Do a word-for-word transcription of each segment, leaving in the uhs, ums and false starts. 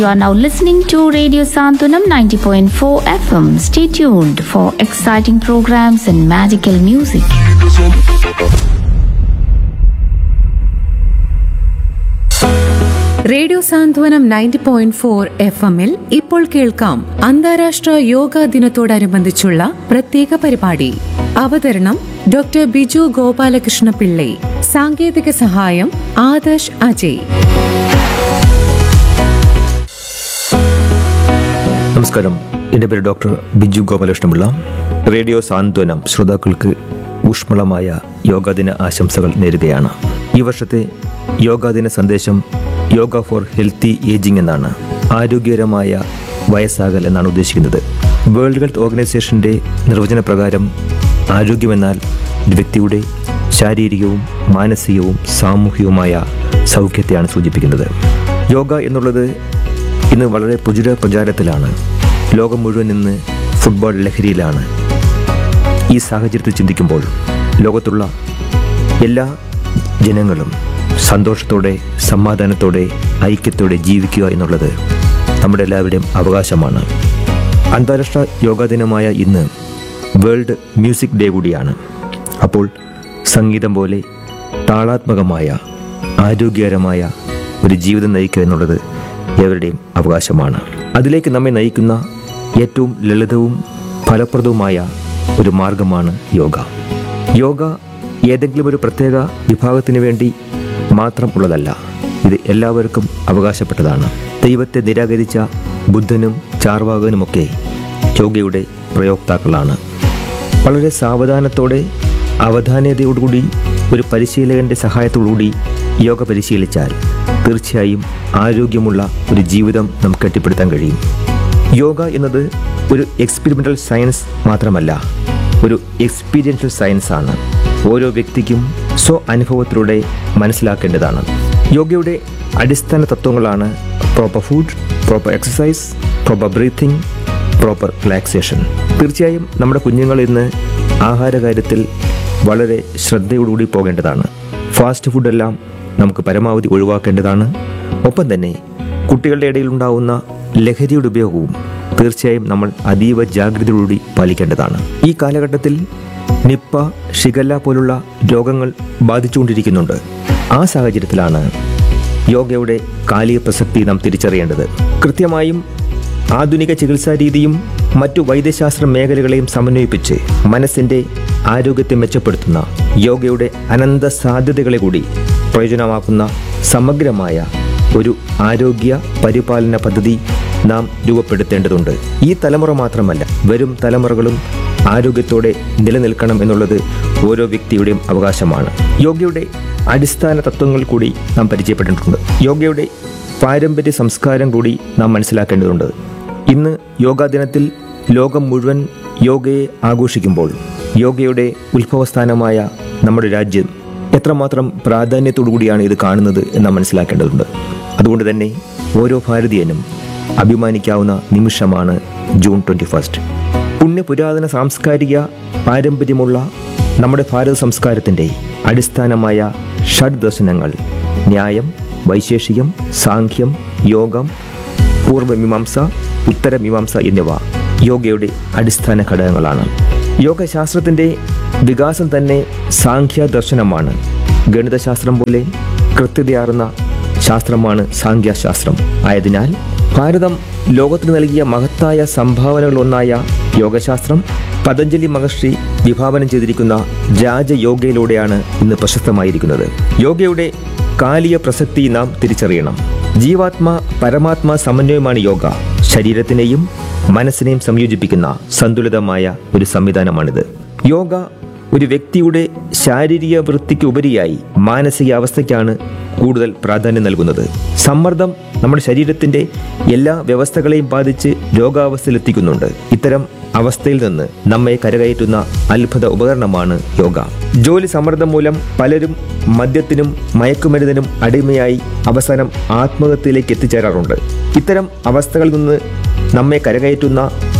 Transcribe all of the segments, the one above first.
You are now listening to Radio Santunam ninety point four F M. Stay tuned for exciting programs and magical music. Radio Santhwanam ninety point four F എമ്മിൽ ഇപ്പോൾ കേൾക്കാം അന്താരാഷ്ട്ര യോഗാ ദിനത്തോടനുബന്ധിച്ചുള്ള പ്രത്യേക പരിപാടി. അവതരണം doctor Biju Gopalakrishna Pillai. സാങ്കേതിക സഹായം ആദർശ് അജയ്. നമസ്കാരം, എൻ്റെ പേര് ഡോക്ടർ ബിജു ഗോപാലകൃഷ്ണപിള്ള. റേഡിയോ സാന്ത്വനം ശ്രോതാക്കൾക്ക് ഊഷ്മളമായ യോഗാദിന ആശംസകൾ നേരുകയാണ്. ഈ വർഷത്തെ യോഗാദിന സന്ദേശം യോഗ ഫോർ ഹെൽത്തി ഏജിംഗ് എന്നാണ്. ആരോഗ്യകരമായ വയസ്സാകൽ എന്നാണ് ഉദ്ദേശിക്കുന്നത്. വേൾഡ് ഹെൽത്ത് ഓർഗനൈസേഷൻ്റെ നിർവചനപ്രകാരം ആരോഗ്യമെന്നാൽ ഒരു വ്യക്തിയുടെ ശാരീരികവും മാനസികവും സാമൂഹികവുമായ സൗഖ്യത്തെയാണ് സൂചിപ്പിക്കുന്നത്. യോഗ എന്നുള്ളത് ഇന്ന് വളരെ പ്രചുര പ്രചാരത്തിലാണ്. ലോകം മുഴുവൻ ഇന്ന് ഫുട്ബോൾ ലഹരിയിലാണ്. ഈ സാഹചര്യത്തിൽ ചിന്തിക്കുമ്പോൾ ലോകത്തുള്ള എല്ലാ ജനങ്ങളും സന്തോഷത്തോടെ, സമാധാനത്തോടെ, ഐക്യത്തോടെ ജീവിക്കുക എന്നുള്ളത് നമ്മുടെ എല്ലാവരുടെയും അവകാശമാണ്. അന്താരാഷ്ട്ര യോഗാ ദിനമായ ഇന്ന് വേൾഡ് മ്യൂസിക് ഡേ കൂടിയാണ്. അപ്പോൾ സംഗീതം പോലെ താളാത്മകമായ ആരോഗ്യകരമായ ഒരു ജീവിതം നയിക്കുക എന്നുള്ളത് ഏവരുടെയും അവകാശമാണ്. അതിലേക്ക് നമ്മെ നയിക്കുന്ന ഏറ്റവും ലളിതവും ഫലപ്രദവുമായ ഒരു മാർഗമാണ് യോഗ. യോഗ ഏതെങ്കിലും ഒരു പ്രത്യേക വിഭാഗത്തിന് വേണ്ടി മാത്രം ഉള്ളതല്ല. ഇത് എല്ലാവർക്കും അവകാശപ്പെട്ടതാണ്. ദൈവത്തെ നിരാകരിച്ച ബുദ്ധനും ചാർവാകനുമൊക്കെ യോഗയുടെ പ്രയോക്താക്കളാണ്. വളരെ സാവധാനത്തോടെ, അവധാനതയോടുകൂടി, ഒരു പരിശീലകൻ്റെ സഹായത്തോടുകൂടി യോഗ പരിശീലിച്ചാൽ തീർച്ചയായും ആരോഗ്യമുള്ള ഒരു ജീവിതം നമുക്ക് കെട്ടിപ്പടുത്താൻ കഴിയും. യോഗ എന്നത് ഒരു എക്സ്പെരിമെൻ്റൽ സയൻസ് മാത്രമല്ല, ഒരു എക്സ്പീരിയൻഷ്യൽ സയൻസാണ്. ഓരോ വ്യക്തിക്കും സ്വ അനുഭവത്തിലൂടെ മനസ്സിലാക്കേണ്ടതാണ്. യോഗയുടെ അടിസ്ഥാന തത്വങ്ങളാണ് proper food, proper exercise, proper breathing, proper relaxation. തീർച്ചയായും നമ്മുടെ കുഞ്ഞുങ്ങൾ ഇന്ന് ആഹാര കാര്യത്തിൽ വളരെ ശ്രദ്ധയോടുകൂടി പോകേണ്ടതാണ്. ഫാസ്റ്റ് ഫുഡെല്ലാം നമുക്ക് പരമാവധി ഒഴിവാക്കേണ്ടതാണ്. ഒപ്പം തന്നെ കുട്ടികളുടെ ഇടയിലുണ്ടാവുന്ന ലഹരിയുടെ ഉപയോഗവും തീർച്ചയായും നമ്മൾ അതീവ ജാഗ്രതയോടുകൂടി പാലിക്കേണ്ടതാണ്. ഈ കാലഘട്ടത്തിൽ നിപ്പ, ഷിഗല്ല പോലുള്ള രോഗങ്ങൾ ബാധിച്ചുകൊണ്ടിരിക്കുന്നുണ്ട്. ആ സാഹചര്യത്തിലാണ് യോഗയുടെ കാലിക പ്രസക്തി നാം തിരിച്ചറിയേണ്ടത്. കൃത്യമായും ആധുനിക ചികിത്സാ രീതിയും മറ്റു വൈദ്യശാസ്ത്ര മേഖലകളെയും സമന്വയിപ്പിച്ച് മനസ്സിൻ്റെ ആരോഗ്യത്തെ മെച്ചപ്പെടുത്തുന്ന യോഗയുടെ അനന്ത സാധ്യതകളെ കൂടി പ്രയോജനമാക്കുന്ന സമഗ്രമായ ഒരു ആരോഗ്യ പരിപാലന പദ്ധതി നാം രൂപപ്പെടുത്തേണ്ടതുണ്ട്. ഈ തലമുറ മാത്രമല്ല, വരും തലമുറകളും ആരോഗ്യത്തോടെ നിലനിൽക്കണം എന്നുള്ളത് ഓരോ വ്യക്തിയുടെയും അവകാശമാണ്. യോഗയുടെ അടിസ്ഥാന തത്വങ്ങൾ കൂടി നാം പരിചയപ്പെട്ടിട്ടുണ്ട്. യോഗയുടെ പാരമ്പര്യ സംസ്കാരം കൂടി നാം മനസ്സിലാക്കേണ്ടതുണ്ട്. ഇന്ന് യോഗാ ദിനത്തിൽ ലോകം മുഴുവൻ യോഗയെ ആഘോഷിക്കുമ്പോൾ യോഗയുടെ ഉത്ഭവസ്ഥാനമായ നമ്മുടെ രാജ്യം എത്രമാത്രം പ്രാധാന്യത്തോടു കൂടിയാണ് ഇത് കാണുന്നത് എന്ന് നാം മനസ്സിലാക്കേണ്ടതുണ്ട്. അതുകൊണ്ട് തന്നെ ഓരോ ഭാരതീയനും അഭിമാനിക്കാവുന്ന നിമിഷമാണ് ജൂൺ ട്വൻറ്റി ഫസ്റ്റ്. പുണ്യപുരാതന സാംസ്കാരിക പാരമ്പര്യമുള്ള നമ്മുടെ ഭാരത സംസ്കാരത്തിൻ്റെ അടിസ്ഥാനമായ ഷഡ് ദർശനങ്ങൾ ന്യായം, വൈശേഷികം, സാഖ്യം, യോഗം, പൂർവ്വമീമാംസ, ഉത്തരമീമാംസ എന്നിവ യോഗയുടെ അടിസ്ഥാന ഘടകങ്ങളാണ്. യോഗശാസ്ത്രത്തിൻ്റെ വികാസം തന്നെ സാഖ്യ ദർശനമാണ്. ഗണിതശാസ്ത്രം പോലെ കൃത്യതയാർന്ന ശാസ്ത്രമാണ് സാഖ്യശാസ്ത്രം. ആയതിനാൽ ഭാരതം ലോകത്തിന് നൽകിയ മഹത്തായ സംഭാവനകളൊന്നായ യോഗശാസ്ത്രം പതഞ്ജലി മഹർഷി വിഭാവനം ചെയ്തിരിക്കുന്ന രാജയോഗയിലൂടെയാണ് ഇന്ന് പ്രശസ്തമായിരിക്കുന്നത്. യോഗയുടെ കാലിക പ്രസക്തി നാം തിരിച്ചറിയണം. ജീവാത്മ പരമാത്മ സമന്വയമാണ് യോഗ. ശരീരത്തിനെയും മനസ്സിനെയും സംയോജിപ്പിക്കുന്ന സന്തുലിതമായ ഒരു സംവിധാനമാണിത്. യോഗ ഒരു വ്യക്തിയുടെ ശാരീരിക വൃത്തിക്ക് ഉപരിയായി മാനസികാവസ്ഥയ്ക്കാണ് കൂടുതൽ പ്രാധാന്യം നൽകുന്നത്. സമ്മർദ്ദം നമ്മുടെ ശരീരത്തിൻ്റെ എല്ലാ വ്യവസ്ഥകളെയും ബാധിച്ച് രോഗാവസ്ഥയിലെത്തിക്കുന്നുണ്ട്. ഇത്തരം അവസ്ഥയിൽ നിന്ന് നമ്മെ കരകയറ്റുന്ന അത്ഭുത ഉപകരണമാണ് യോഗ. ജോലി സമ്മർദ്ദം മൂലം പലരും മദ്യത്തിനും മയക്കുമരുന്നിനും അടിമയായി അവസാനം ആത്മഹത്യയിലേക്ക് എത്തിച്ചേരാറുണ്ട്. ഇത്തരം അവസ്ഥകളിൽ നിന്ന് നമ്മെ കരകയറ്റുന്ന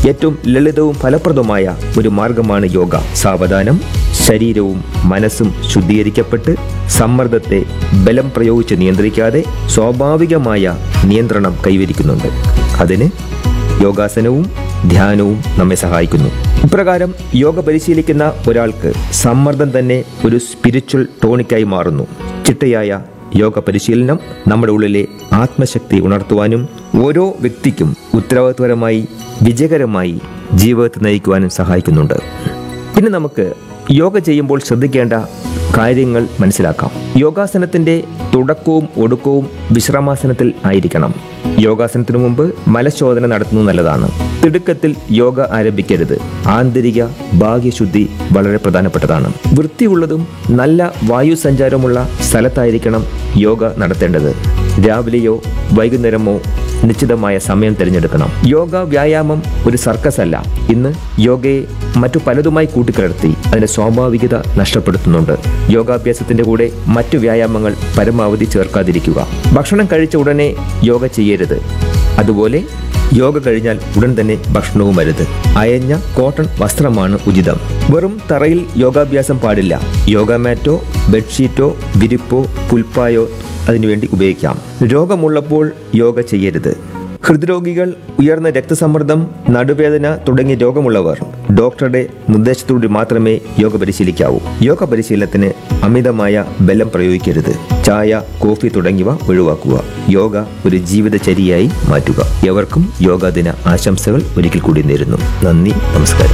ഏറ്റവും ലളിതവും ഫലപ്രദവുമായ ഒരു മാർഗമാണ് യോഗ. സാവധാനം ശരീരവും മനസ്സും ശുദ്ധീകരിക്കപ്പെട്ട് സമ്മർദ്ദത്തെ ബലം പ്രയോഗിച്ച് നിയന്ത്രിക്കാതെ സ്വാഭാവികമായ നിയന്ത്രണം കൈവരിക്കുന്നുണ്ട്. അതിന് യോഗാസനവും ധ്യാനവും നമ്മെ സഹായിക്കുന്നു. ഇപ്രകാരം യോഗ പരിശീലിക്കുന്ന ഒരാൾക്ക് സമ്മർദ്ദം തന്നെ ഒരു സ്പിരിച്വൽ ടോണിക്കായി മാറുന്നു. ചിട്ടയായ യോഗ പരിശീലനം നമ്മുടെ ഉള്ളിലെ ആത്മശക്തി ഉണർത്തുവാനും ഓരോ വ്യക്തിക്കും ഉത്തരവാദിത്വപരമായി വിജയകരമായി ജീവിതത്തെ നയിക്കുവാനും സഹായിക്കുന്നുണ്ട്. പിന്നെ നമുക്ക് യോഗ ചെയ്യുമ്പോൾ ശ്രദ്ധിക്കേണ്ട കാര്യങ്ങൾ മനസ്സിലാക്കാം. യോഗാസനത്തിന്റെ തുടക്കവും ഒടുക്കവും വിശ്രമാസനത്തിൽ ആയിരിക്കണം. യോഗാസനത്തിനു മുമ്പ് മലശോധന നടത്തുന്നത് നല്ലതാണ്. തിടുക്കത്തിൽ യോഗ ആരംഭിക്കരുത്. ആന്തരിക ഭാഗ്യശുദ്ധി വളരെ പ്രധാനപ്പെട്ടതാണ്. വൃത്തിയുള്ളതും നല്ല വായു സഞ്ചാരമുള്ള സ്ഥലത്തായിരിക്കണം യോഗ നടത്തേണ്ടത്. രാവിലെയോ വൈകുന്നേരമോ നിശ്ചിതമായ സമയം തിരഞ്ഞെടുക്കണം. യോഗ വ്യായാമം ഒരു സർക്കസ് അല്ല. ഇന്ന് യോഗയെ മറ്റു പലതുമായി കൂട്ടിക്കലർത്തി അതിന്റെ സ്വാഭാവികത നഷ്ടപ്പെടുത്തുന്നുണ്ട്. യോഗാഭ്യാസത്തിന്റെ കൂടെ മറ്റു വ്യായാമങ്ങൾ പരമാവധി ചേർക്കാതിരിക്കുക. ഭക്ഷണം കഴിച്ച ഉടനെ യോഗ ചെയ്യരുത്. അതുപോലെ യോഗ കഴിഞ്ഞാൽ ഉടൻ തന്നെ ഭക്ഷണവും അരുത്. അയഞ്ഞ കോട്ടൺ വസ്ത്രമാണ് ഉചിതം. വെറും തറയിൽ യോഗാഭ്യാസം പാടില്ല. യോഗ മാറ്റോ ബെഡ്ഷീറ്റോ വിരിപ്പോ പുൽപ്പായോ അതിനുവേണ്ടി ഉപയോഗിക്കാം. രോഗമുള്ളപ്പോൾ യോഗ ചെയ്യരുത്. ഹൃദ്രോഗികൾ, ഉയർന്ന രക്തസമ്മർദ്ദം, നടുവേദന തുടങ്ങിയ രോഗമുള്ളവർ ഡോക്ടറുടെ നിർദ്ദേശത്തോടെ മാത്രമേ യോഗ പരിശീലിക്കാവൂ. യോഗ പരിശീലനത്തിന് അമിതമായ ബലം പ്രയോഗിക്കരുത്. ചായ, കോഫി തുടങ്ങിയവ ഒഴിവാക്കുക. യോഗ ഒരു ജീവിതചര്യയായി മാറ്റുക. എവർക്കും യോഗാ ദിന ആശംസകൾ ഒരിക്കൽ കൂടി നേരുന്നു. നന്ദി, നമസ്കാരം.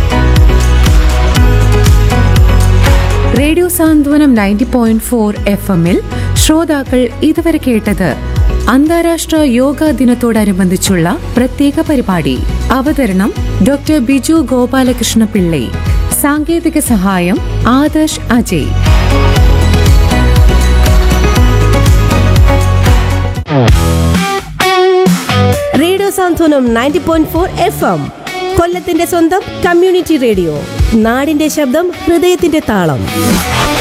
റേഡിയോ സാന്ത്വനം നയൻറ്റി പോയിന്റ് ഫോർ എഫ് എമ്മിൽ ശ്രോതാക്കൾ ഇതുവരെ കേട്ടത് അന്താരാഷ്ട്ര യോഗാ ദിനത്തോടനുബന്ധിച്ചുള്ള പ്രത്യേക പരിപാടി. അവതരണം ഡോക്ടർ ബിജു ഗോപാലകൃഷ്ണ പിള്ളൈ. സാങ്കേതിക സഹായം ആദർശ് അജയ്. റേഡിയോ സാന്ത്വനം ninety point four F M, കൊല്ലത്തിന്റെ സ്വന്തം കമ്മ്യൂണിറ്റി റേഡിയോ. നാടിന്റെ ശബ്ദം, ഹൃദയത്തിന്റെ താളം.